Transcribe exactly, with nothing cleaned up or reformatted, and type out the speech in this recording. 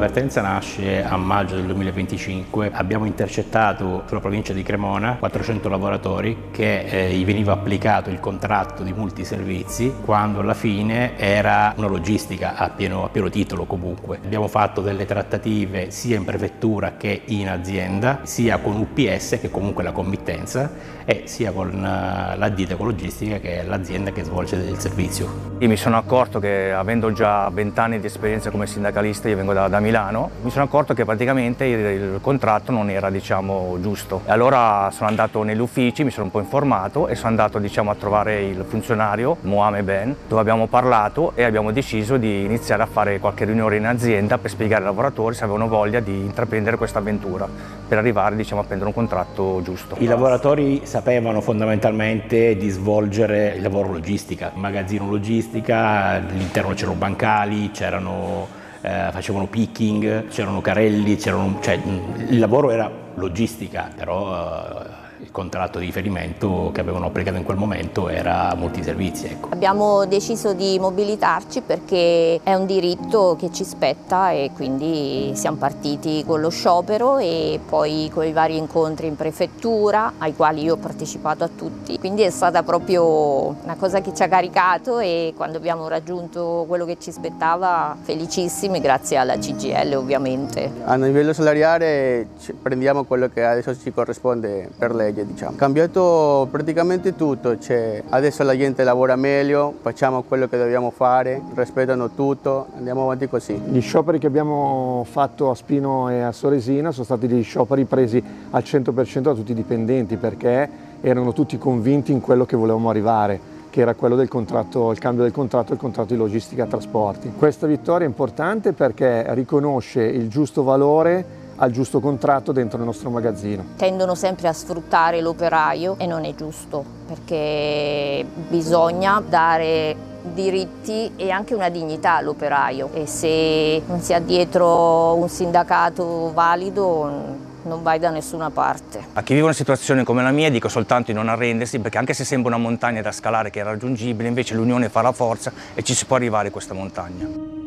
vertenza nasce a maggio del duemilaventicinque, abbiamo intercettato sulla provincia di Cremona quattrocento lavoratori che eh, gli veniva applicato il contratto di multiservizi quando alla fine era una logistica a pieno, a pieno titolo comunque. Abbiamo fatto delle trattative sia in prefettura che in azienda, sia con U P S che comunque è la committenza e sia con uh, la Dita Ecologistica che è l'azienda che svolge il servizio. Io mi sono accorto che avendo già vent'anni di esperienza come sindacalista, io vengo da, da Milano, mi sono accorto che praticamente il, il contratto non era diciamo giusto. E allora sono andato negli uffici, mi sono un po' informato e sono andato diciamo a trovare il funzionario Mohamed Ben, dove abbiamo parlato e abbiamo deciso di iniziare a fare qualche riunione in azienda per spiegare ai lavoratori se avevano voglia di intraprendere questa avventura per arrivare diciamo a prendere un contratto giusto. I lavoratori sapevano fondamentalmente di svolgere il lavoro logistica, magazzino logistica, all'interno c'erano bancali, c'erano, eh, facevano picking, c'erano carrelli, c'erano, cioè, il lavoro era logistica, però eh, il contratto di riferimento che avevano applicato in quel momento era multiservizi. Ecco. Abbiamo deciso di mobilitarci perché è un diritto che ci spetta e quindi siamo partiti con lo sciopero e poi con i vari incontri in prefettura ai quali io ho partecipato a tutti. Quindi è stata proprio una cosa che ci ha caricato e quando abbiamo raggiunto quello che ci spettava felicissimi grazie alla C G I L ovviamente. A livello salariale prendiamo quello che adesso ci corrisponde per legge. Diciamo. Cambiato praticamente tutto, cioè, adesso la gente lavora meglio, facciamo quello che dobbiamo fare, rispettano tutto, andiamo avanti così. Gli scioperi che abbiamo fatto a Spino e a Soresina sono stati degli scioperi presi al cento per cento da tutti i dipendenti perché erano tutti convinti in quello che volevamo arrivare, che era quello del contratto, il cambio del contratto e il contratto di logistica trasporti. Questa vittoria è importante perché riconosce il giusto valore al giusto contratto dentro il nostro magazzino. Tendono sempre a sfruttare l'operaio e non è giusto perché bisogna dare diritti e anche una dignità all'operaio e se non si ha dietro un sindacato valido non vai da nessuna parte. A chi vive una situazione come la mia dico soltanto di non arrendersi perché anche se sembra una montagna da scalare che è raggiungibile invece l'unione fa la forza e ci si può arrivare a questa montagna.